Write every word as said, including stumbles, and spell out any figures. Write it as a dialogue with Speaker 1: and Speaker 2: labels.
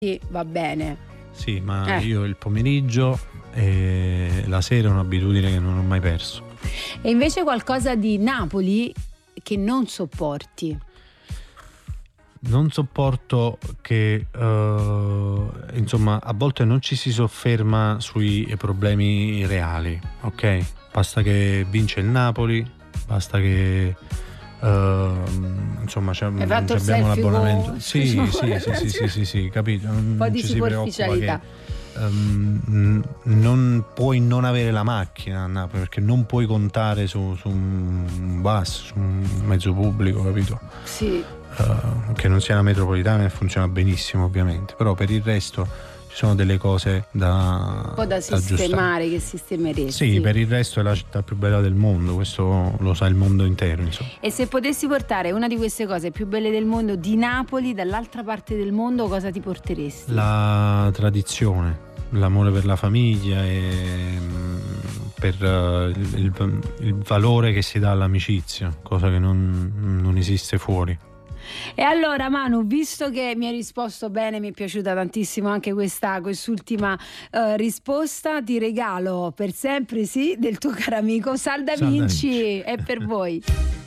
Speaker 1: Sì, va bene.
Speaker 2: Sì, ma
Speaker 1: Eh.
Speaker 2: io il pomeriggio e la sera è un'abitudine che non ho mai perso.
Speaker 1: E invece qualcosa di Napoli che non sopporti?
Speaker 2: Non sopporto che uh, insomma a volte non ci si sofferma sui problemi reali, ok? Basta che vince il Napoli, basta che uh, insomma c'è,
Speaker 1: Hai fatto il
Speaker 2: abbiamo
Speaker 1: selfie
Speaker 2: l'abbonamento.
Speaker 1: con...
Speaker 2: Sì, sì, sì, sì, sì, sì, sì, capito?
Speaker 1: Un po'
Speaker 2: Non
Speaker 1: di
Speaker 2: ci si preoccupa che
Speaker 1: superficialità.
Speaker 2: um, non puoi non avere la macchina a Napoli, perché non puoi contare su, su un bus, su un mezzo pubblico, capito?
Speaker 1: Sì.
Speaker 2: Uh, che non sia una metropolitana e funziona benissimo ovviamente, però per il resto ci sono delle cose da
Speaker 1: Un po' da,
Speaker 2: da
Speaker 1: sistemare,
Speaker 2: aggiustare.
Speaker 1: che sistemeresti.
Speaker 2: Sì, per il resto è la città più bella del mondo, questo lo sa il mondo intero, insomma.
Speaker 1: E se potessi portare una di queste cose più belle del mondo di Napoli dall'altra parte del mondo, cosa ti porteresti?
Speaker 2: La tradizione, l'amore per la famiglia e per uh, il, il, il valore che si dà all'amicizia, cosa che non, non esiste fuori.
Speaker 1: E allora Manu, visto che mi hai risposto bene, mi è piaciuta tantissimo anche questa quest'ultima uh, risposta, ti regalo per sempre, sì, del tuo caro amico Sal Da Vinci. È per voi.